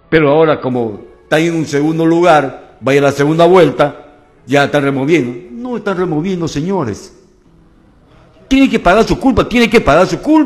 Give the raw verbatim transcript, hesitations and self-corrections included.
Pero ahora, como está en un segundo lugar, vaya a la segunda vuelta, ya están removiendo. No están removiendo, señores. Tiene que pagar su culpa, tiene que pagar su culpa.